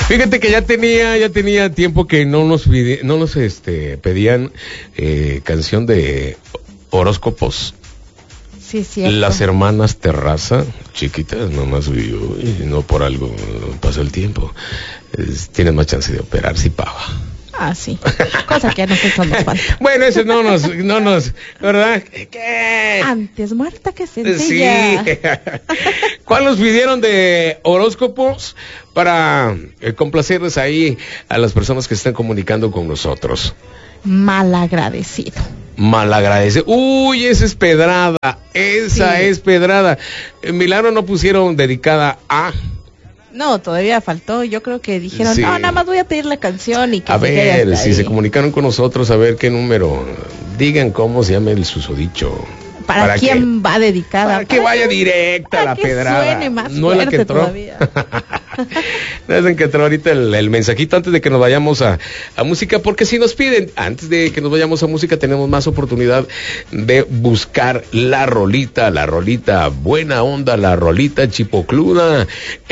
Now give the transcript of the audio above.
Fíjate que ya tenía tiempo que no nos pedían canción de horóscopos. Sí, cierto. Las hermanas Terraza, chiquitas, nomás vivo, y no por algo pasa el tiempo. Tienes más chance de operar si paga. Ah, sí. Cosa que a nosotros nos falta. Bueno, eso no nos, ¿verdad? ¿Qué? Antes muerta que sencilla. Sí. ¿Cuál nos pidieron de horóscopos para complacerles ahí a las personas que están comunicando con nosotros? Malagradecido. Malagradecido. Uy, esa es pedrada. Esa es pedrada. Milagro no pusieron dedicada a... No, todavía faltó. Yo creo que dijeron, Sí. no, nada más voy a pedir la canción y que A se quede ver, hasta si ahí. se comunicaron con nosotros, a ver qué número. Digan cómo se llama el susodicho. ¿Para quién va dedicada? Para que vaya directa la que pedrada. suene más No es la que fuerte entró. todavía. No es la que entró ahorita el mensajito antes de que nos vayamos a música, porque si nos piden, antes de que nos vayamos a música, tenemos más oportunidad de buscar la rolita buena onda, la rolita chipocluda.